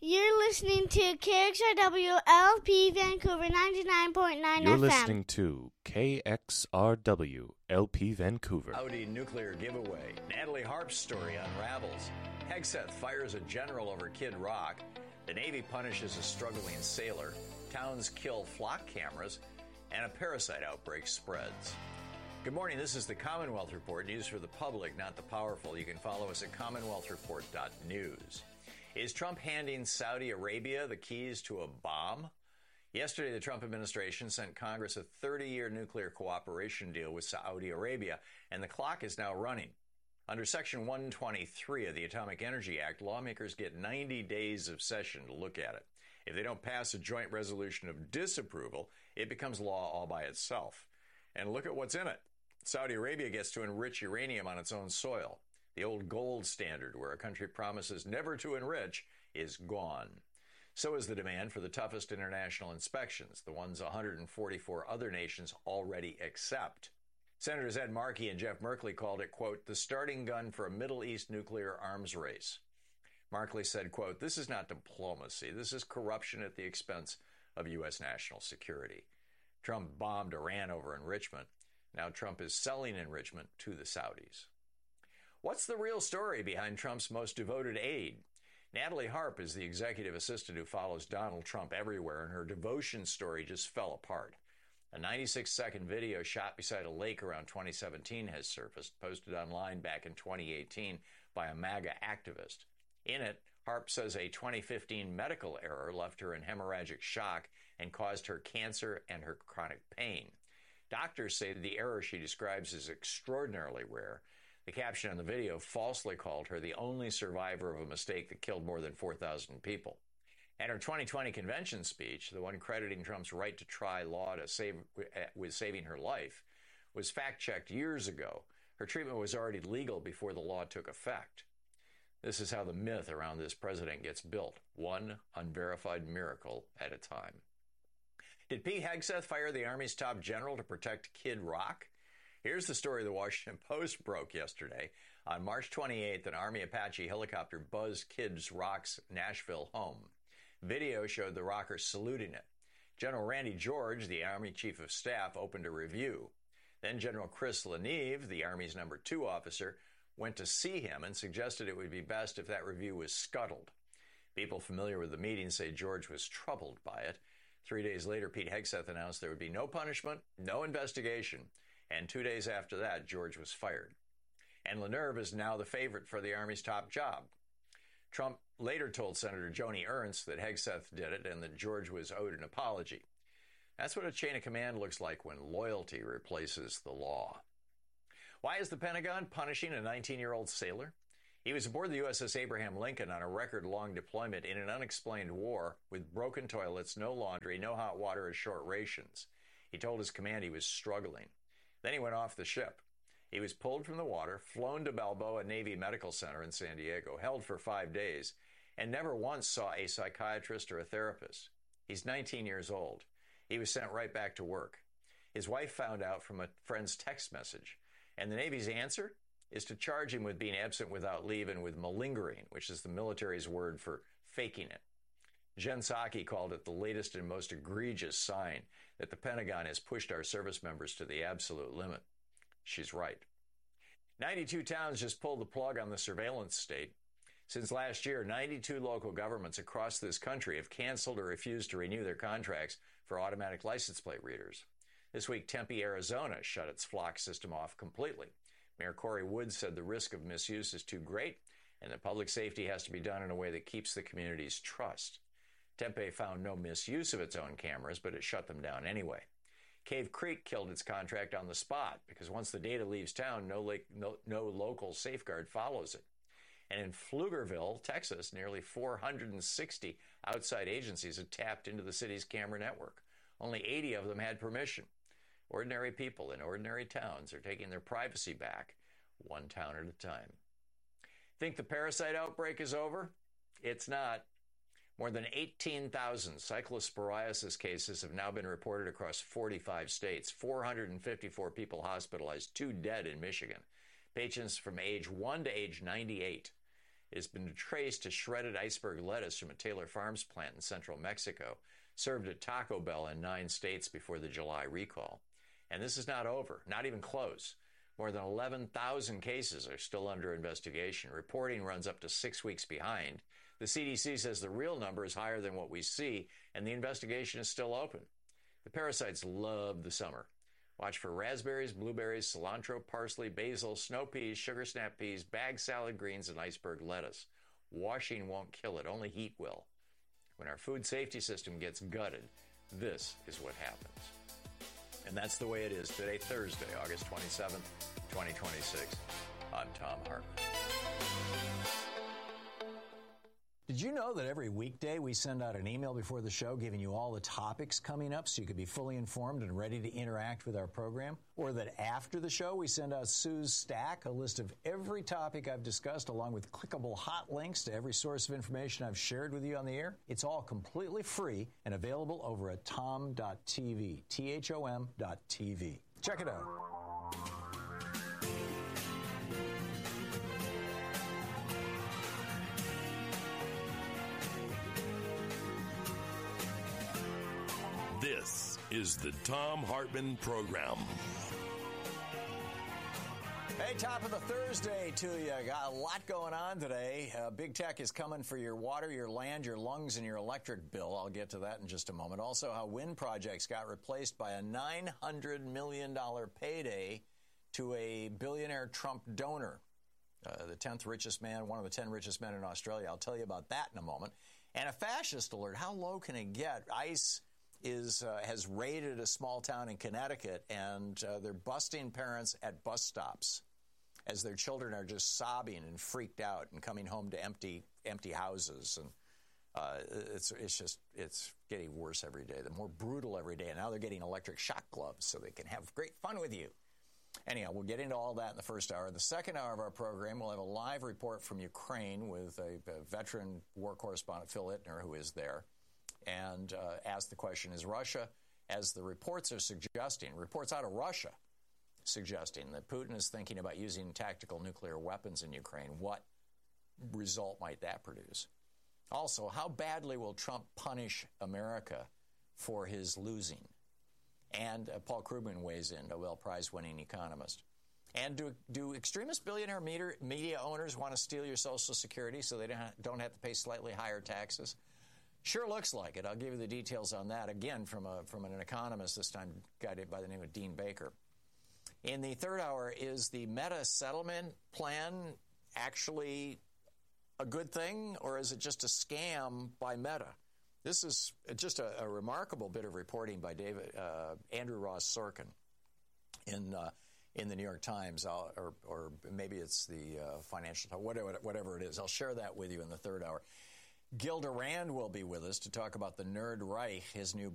You're listening to KXRW LP Vancouver 99.9 FM. You're listening to KXRW LP Vancouver. Audi nuclear giveaway. Natalie Harp's story unravels. Hegseth fires a general over Kid Rock. The Navy punishes a struggling sailor. Towns kill flock cameras. And a parasite outbreak spreads. Good morning. This is the Commonwealth Report, news for the public, not the powerful. You can follow us at commonwealthreport.news. Is Trump handing Saudi Arabia the keys to a bomb? Yesterday, the Trump administration sent Congress a 30-year nuclear cooperation deal with Saudi Arabia, and the clock is now running. Under Section 123 of the Atomic Energy Act, lawmakers get 90 days of session to look at it. If they don't pass a joint resolution of disapproval, it becomes law all by itself. And look at what's in it. Saudi Arabia gets to enrich uranium on its own soil. The old gold standard, where a country promises never to enrich, is gone. So is the demand for the toughest international inspections, the ones 144 other nations already accept. Senators Ed Markey and Jeff Merkley called it, quote, the starting gun for a Middle East nuclear arms race. Markley said, quote, this is not diplomacy. This is corruption at the expense of U.S. national security. Trump bombed Iran over enrichment. Now Trump is selling enrichment to the Saudis. What's the real story behind Trump's most devoted aide? Natalie Harp is the executive assistant who follows Donald Trump everywhere, and her devotion story just fell apart. A 96-second video shot beside a lake around 2017 has surfaced, posted online back in 2018 by a MAGA activist. In it, Harp says a 2015 medical error left her in hemorrhagic shock and caused her cancer and her chronic pain. Doctors say that the error she describes is extraordinarily rare. The caption on the video falsely called her the only survivor of a mistake that killed more than 4,000 people. And her 2020 convention speech, the one crediting Trump's right to try law with saving her life, was fact-checked years ago. Her treatment was already legal before the law took effect. This is how the myth around this president gets built, one unverified miracle at a time. Did Pete Hegseth fire the Army's top general to protect Kid Rock? Here's the story the Washington Post broke yesterday. On March 28th, an Army Apache helicopter buzzed Kid Rock's Nashville home. Video showed the rocker saluting it. General Randy George, the Army Chief of Staff, opened a review. Then General Chris Leneve, the Army's number 2 officer, went to see him and suggested it would be best if that review was scuttled. People familiar with the meeting say George was troubled by it. 3 days later, Pete Hegseth announced there would be no punishment, no investigation, and 2 days after that, George was fired. And Leneve is now the favorite for the Army's top job. Trump later told Senator Joni Ernst that Hegseth did it and that George was owed an apology. That's what a chain of command looks like when loyalty replaces the law. Why is the Pentagon punishing a 19-year-old sailor? He was aboard the USS Abraham Lincoln on a record-long deployment in an unexplained war with broken toilets, no laundry, no hot water, and short rations. He told his command he was struggling. Then he went off the ship. He was pulled from the water, flown to Balboa Navy Medical Center in San Diego, held for 5 days, and never once saw a psychiatrist or a therapist. He's 19 years old. He was sent right back to work. His wife found out from a friend's text message, and the Navy's answer is to charge him with being absent without leave and with malingering, which is the military's word for faking it. Jen Psaki called it the latest and most egregious sign that the Pentagon has pushed our service members to the absolute limit. She's right. 92 towns just pulled the plug on the surveillance state. Since last year, 92 local governments across this country have canceled or refused to renew their contracts for automatic license plate readers. This week, Tempe, Arizona shut its flock system off completely. Mayor Corey Woods said the risk of misuse is too great and that public safety has to be done in a way that keeps the community's trust. Tempe found no misuse of its own cameras, but it shut them down anyway. Cave Creek killed its contract on the spot because once the data leaves town, no local safeguard follows it. And in Pflugerville, Texas, nearly 460 outside agencies have tapped into the city's camera network. Only 80 of them had permission. Ordinary people in ordinary towns are taking their privacy back, one town at a time. Think the parasite outbreak is over? It's not. More than 18,000 cyclosporiasis cases have now been reported across 45 states, 454 people hospitalized, 2 dead in Michigan. Patients from age 1 to age 98. It's been traced to shredded iceberg lettuce from a Taylor Farms plant in central Mexico, served at Taco Bell in 9 states before the July recall. And this is not over, not even close. More than 11,000 cases are still under investigation. Reporting runs up to 6 weeks behind. The CDC says the real number is higher than what we see, and the investigation is still open. The parasites love the summer. Watch for raspberries, blueberries, cilantro, parsley, basil, snow peas, sugar snap peas, bag salad greens, and iceberg lettuce. Washing won't kill it, only heat will. When our food safety system gets gutted, this is what happens. And that's the way it is today, Thursday, August 27th, 2026. I'm Tom Hartman. Did you know that every weekday we send out an email before the show giving you all the topics coming up so you can be fully informed and ready to interact with our program? Or that after the show we send out Sue's Stack, a list of every topic I've discussed along with clickable hot links to every source of information I've shared with you on the air? It's all completely free and available over at tom.tv, THOM.tv. Check it out. This is the Tom Hartman Program. Hey, top of the Thursday to you. Got a lot going on today. Big tech is coming for your water, your land, your lungs, and your electric bill. I'll get to that in just a moment. Also, how wind projects got replaced by a $900 million payday to a billionaire Trump donor. The 10th richest man, one of the 10 richest men in Australia. I'll tell you about that in a moment. And a fascist alert. How low can it get? ICE has raided a small town in Connecticut, and they're busting parents at bus stops as their children are just sobbing and freaked out and coming home to empty houses. And it's getting worse every day. They're more brutal every day, and now they're getting electric shock gloves so they can have great fun with you. Anyhow, we'll get into all that in the first hour. The second hour of our program, we'll have a live report from Ukraine with a veteran war correspondent, Phil Ittner, who is there. And ask the question, is Russia, as the reports are suggesting, reports out of Russia suggesting that Putin is thinking about using tactical nuclear weapons in Ukraine, what result might that produce? Also, how badly will Trump punish America for his losing? And Paul Krugman weighs in, Nobel Prize-winning economist. And do extremist billionaire media owners want to steal your Social Security so they don't have to pay slightly higher taxes? Sure looks like it. I'll give you the details on that, again, from an economist, this time guy by the name of Dean Baker. In the third hour, is the Meta settlement plan actually a good thing, or is it just a scam by Meta? This is just a remarkable bit of reporting by Andrew Ross Sorkin in the New York Times, or maybe it's the Financial Times, whatever it is. I'll share that with you in the third hour. Gilda Rand will be with us to talk about the Nerd Reich, his new